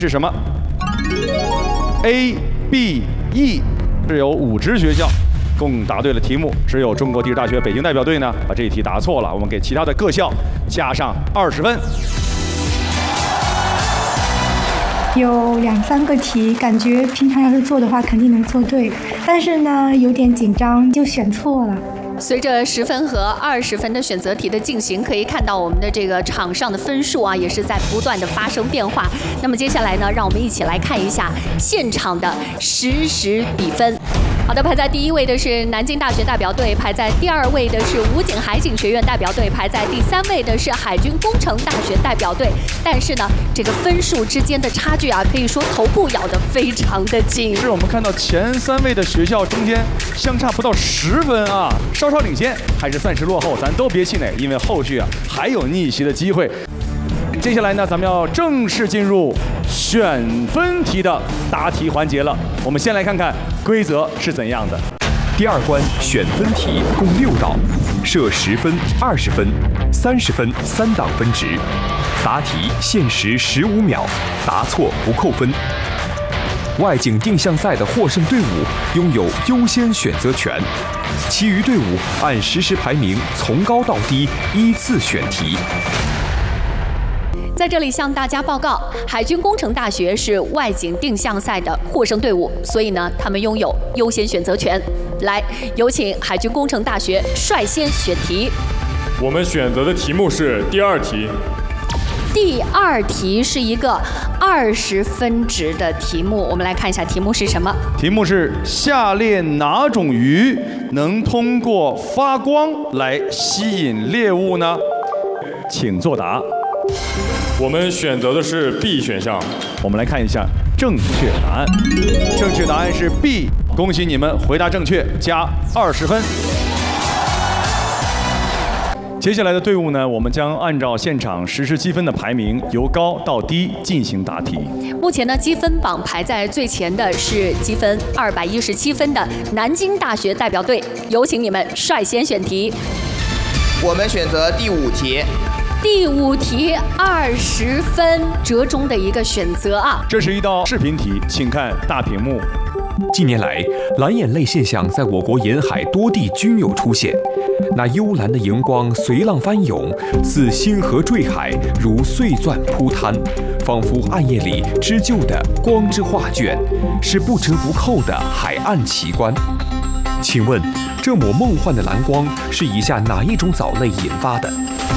是什么 ？A、B、E 是有5支学校，共答对了题目，只有中国地质大学北京代表队呢把这一题答错了。我们给其他的各校加上20分。 有2、3个题，感觉平常要是做的话肯定能做对，但是呢有点紧张，就选错了。 随着10分和20分的选择题的进行，可以看到我们的这个场上的分数啊，也是在不断的发生变化。那么接下来呢，让我们一起来看一下现场的实时比分。好的，排在第1位的是南京大学代表队，排在第2位的是武警海警学院代表队，排在第3位的是海军工程大学代表队。但是呢，这个分数之间的差距啊，可以说头部咬得非常的紧。 是我们看到前3位的学校中间相差不到10分啊，稍稍领先还是暂时落后，咱都别气馁，因为后续啊还有逆袭的机会。接下来呢，咱们要正式进入选分题的答题环节了。我们先来看看规则是怎样的。 第2关选分题共6道，设10分、20分、30分3档分值，答题限时15秒，答错不扣分。外景定向赛的获胜队伍拥有优先选择权，其余队伍按实时排名从高到低依次选题。 在这里向大家报告，海军工程大学是外景定向赛的获胜队伍，所以呢，他们拥有优先选择权。来，有请海军工程大学率先选题。 我们选择的题目是第2题。 第2题是一个20分值的题目，我们来看一下题目是什么。 题目是下列哪种鱼能通过发光来吸引猎物呢？请作答。 我们选择的是 B 选项。 我们来看一下正确答案。正确答案是 B， 恭喜你们回答正确，加20分。接下来的队伍呢，我们将按照现场实时积分的排名，由高到低进行答题。 目前呢，积分榜排在最前的是积分217分的南京大学代表队，有请你们率先选题。 我们选择第5题。 第5题20分，折中的一个选择啊。 这是一道视频题，请看大屏幕。 近年来，蓝眼泪现象在我国沿海多地均有出现。那幽蓝的荧光随浪翻涌，似星河坠海，如碎钻铺摊，仿佛暗夜里织就的光之画卷，是不折不扣的海岸奇观。请问，这抹梦幻的蓝光是以下哪一种藻类引发的？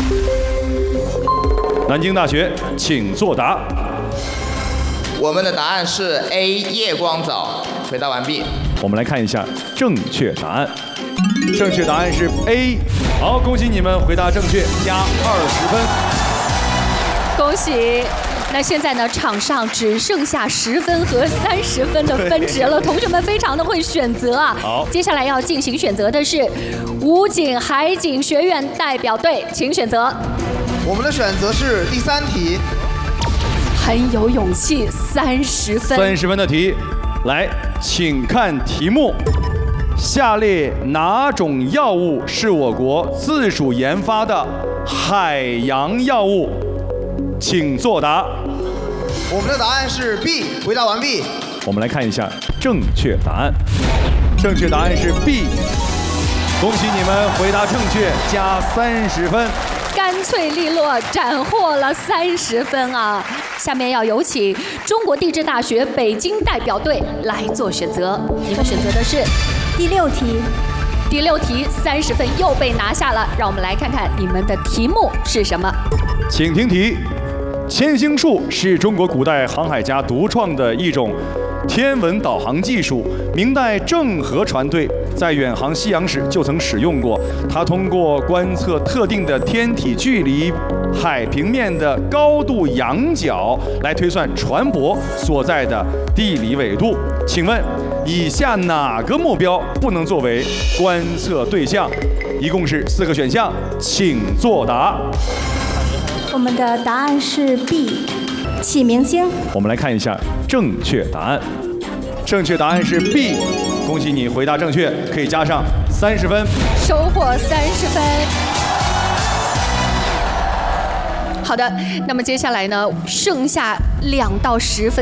南京大学，请作答。 我们的答案是 A 夜光藻。回答完毕。 我们来看一下正确答案。正确答案是 A。好，恭喜你们回答正确，加20分。 恭喜！那现在呢，场上只剩下10分和30分的分值了，同学们非常的会选择啊。 好， 接下来要进行选择的是武警海警学院代表队，请选择。 我们的选择是第3题。 很有勇气，30分。 30分的题，来，请看题目。下列哪种药物是我国自主研发的海洋药物？请作答。 我们的答案是 B。回答完毕。 我们来看一下正确答案。正确答案是 B。恭喜你们回答正确，加30分。 干脆利落，斩获了30分啊！下面要有请中国地质大学北京代表队来做选择，你们选择的是第6题。 第6题30分又被拿下了，让我们来看看你们的题目是什么。 请听题：千星术是中国古代航海家独创的一种天文导航技术，明代郑和船队在远航西洋时就曾使用过。它通过观测特定的天体距离、海平面的高度仰角来推算船舶所在的地理纬度。请问，以下哪个目标不能作为观测对象？一共是4个选项，请作答。 我们的答案是 B， 启明星。 我们来看一下正确答案。正确答案是 B， 恭喜你回答正确，可以加上30分， 收获30分。好的，那么接下来呢，剩下2到10分。